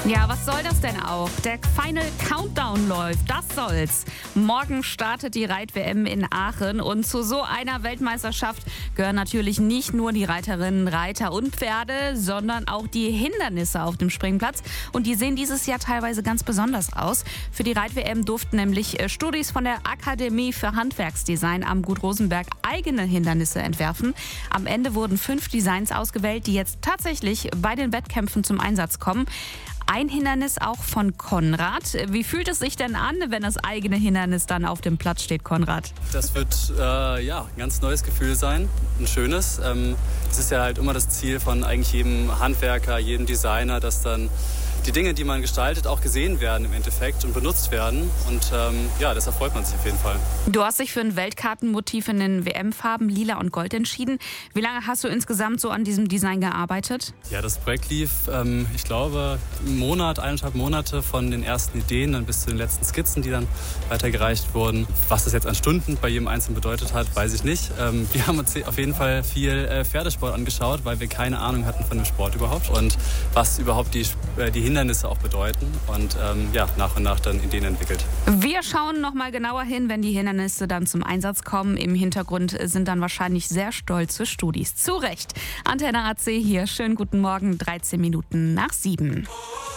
Ja, was soll das denn auch? Der Final Countdown läuft, das soll's. Morgen startet die Reit-WM in Aachen und zu so einer Weltmeisterschaft gehören natürlich nicht nur die Reiterinnen, Reiter und Pferde, sondern auch die Hindernisse auf dem Springplatz. Und die sehen dieses Jahr teilweise ganz besonders aus. Für die Reit-WM durften nämlich Studis von der Akademie für Handwerksdesign am Gut Rosenberg eigene Hindernisse entwerfen. Am Ende wurden 5 Designs ausgewählt, die jetzt tatsächlich bei den Wettkämpfen zum Einsatz kommen. Ein Hindernis auch von Konrad. Wie fühlt es sich denn an, wenn das eigene Hindernis dann auf dem Platz steht, Konrad? Das wird ein ganz neues Gefühl sein, ein schönes. Es ist ja halt immer das Ziel von eigentlich jedem Handwerker, jedem Designer, dass dann die Dinge, die man gestaltet, auch gesehen werden im Endeffekt und benutzt werden. Und das erfreut man sich auf jeden Fall. Du hast dich für ein Weltkartenmotiv in den WM-Farben Lila und Gold entschieden. Wie lange hast du insgesamt so an diesem Design gearbeitet? Ja, das Projekt lief, ich glaube, 1,5 Monate von den ersten Ideen dann bis zu den letzten Skizzen, die dann weitergereicht wurden. Was das jetzt an Stunden bei jedem Einzelnen bedeutet hat, weiß ich nicht. Wir haben uns auf jeden Fall viel Pferdesport angeschaut, weil wir keine Ahnung hatten von dem Sport überhaupt und was überhaupt die Hindernisse auch bedeuten und nach und nach dann Ideen entwickelt. Wir schauen noch mal genauer hin, wenn die Hindernisse dann zum Einsatz kommen. Im Hintergrund sind dann wahrscheinlich sehr stolze Studis. Zu Recht. Antenne AC hier. Schönen guten Morgen, 13 Minuten nach 7.